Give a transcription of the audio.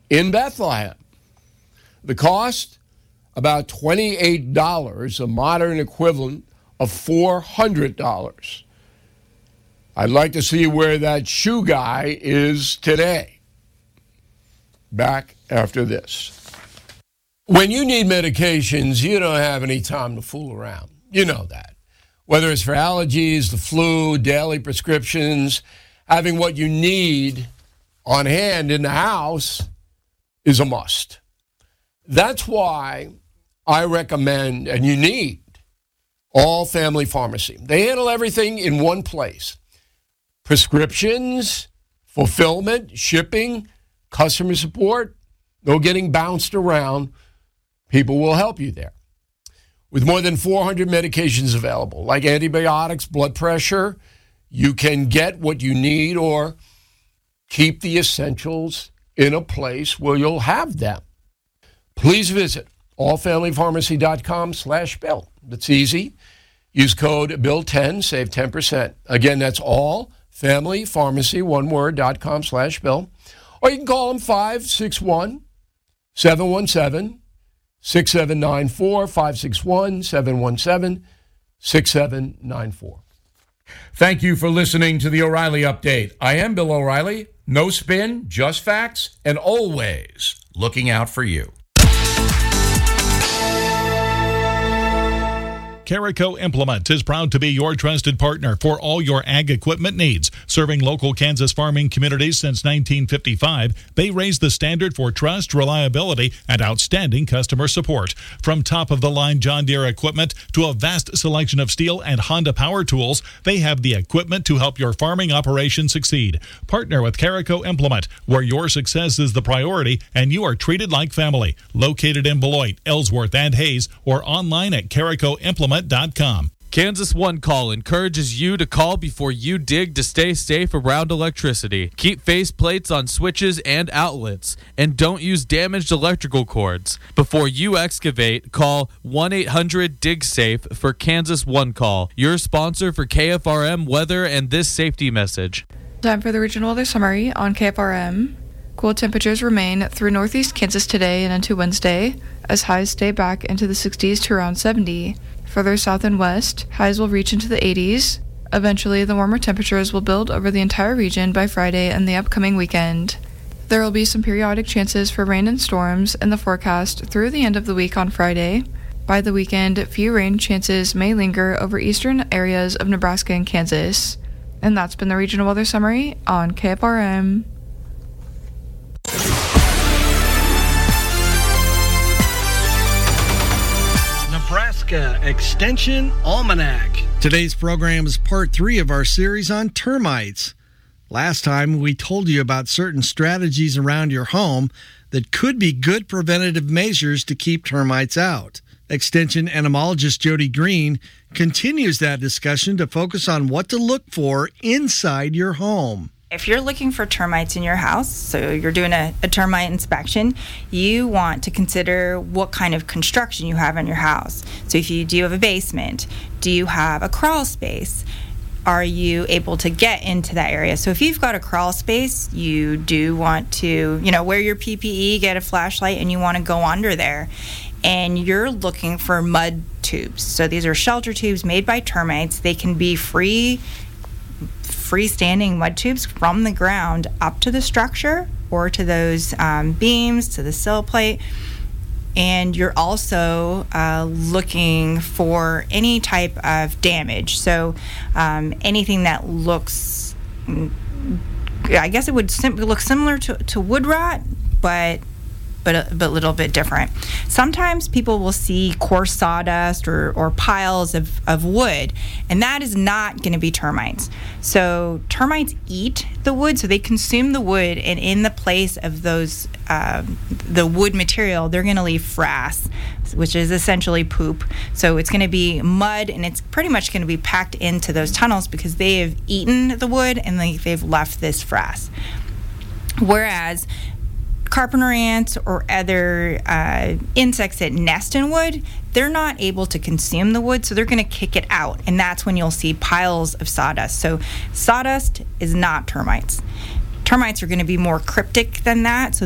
in Bethlehem. The cost, about $28, a modern equivalent of $400. I'd like to see where that shoe guy is today. Back after this. When you need medications, you don't have any time to fool around. You know that. Whether it's for allergies, the flu, daily prescriptions, having what you need on hand in the house is a must. That's why I recommend, and you need, All Family Pharmacy. They handle everything in one place. Prescriptions, fulfillment, shipping, customer support, no getting bounced around. People will help you there. With more than 400 medications available, like antibiotics, blood pressure, you can get what you need or keep the essentials in a place where you'll have them. Please visit allfamilypharmacy.com/Bill. That's easy. Use code BILL10, save 10%. Again, that's allfamilypharmacy, one word, .com/Bill. Or you can call them 561-717-6794, 561-717-6794. Thank you for listening to the O'Reilly Update. I am Bill O'Reilly. No spin, just facts, and always looking out for you. Carico Implement is proud to be your trusted partner for all your ag equipment needs. Serving local Kansas farming communities since 1955, they raise the standard for trust, reliability, and outstanding customer support. From top-of-the-line John Deere equipment to a vast selection of Steel and Honda power tools, they have the equipment to help your farming operation succeed. Partner with Carico Implement, where your success is the priority and you are treated like family. Located in Beloit, Ellsworth, and Hayes, or online at caricoimplement.com. Kansas One Call encourages you to call before you dig to stay safe around electricity. Keep faceplates on switches and outlets, and don't use damaged electrical cords. Before you excavate, call 1-800-DIG-SAFE for Kansas One Call, your sponsor for KFRM weather and this safety message. Time for the regional weather summary on KFRM. Cool temperatures remain through northeast Kansas today and into Wednesday, as highs stay back into the 60s to around 70. Further south and west, highs will reach into the 80s. Eventually, the warmer temperatures will build over the entire region by Friday and the upcoming weekend. There will be some periodic chances for rain and storms in the forecast through the end of the week on Friday. By the weekend, few rain chances may linger over eastern areas of Nebraska and Kansas. And that's been the regional weather summary on KFRM. Nebraska Extension Almanac. Today's program is part 3 of our series on termites. Last time, we told you about certain strategies around your home that could be good preventative measures to keep termites out. Extension entomologist Jody Green continues that discussion to focus on what to look for inside your home. If you're looking for termites in your house, so you're doing a termite inspection, you want to consider what kind of construction you have in your house. So if you do have a basement, do you have a crawl space? Are you able to get into that area? So if you've got a crawl space, you do want to, wear your PPE, get a flashlight, and you want to go under there. And you're looking for mud tubes. So these are shelter tubes made by termites. They can be freestanding mud tubes from the ground up to the structure or to those beams, to the sill plate. And you're also looking for any type of damage. So anything that looks, I guess it would look similar to wood rot, but a little bit different. Sometimes people will see coarse sawdust or piles of wood, and that is not going to be termites. So termites eat the wood, so they consume the wood, and in the place of those the wood material, they're going to leave frass, which is essentially poop. So it's going to be mud, and it's pretty much going to be packed into those tunnels because they have eaten the wood and they've left this frass. Whereas carpenter ants or other insects that nest in wood, they're not able to consume the wood, so they're going to kick it out, and that's when you'll see piles of sawdust. So sawdust is not termites. Termites are going to be more cryptic than that, so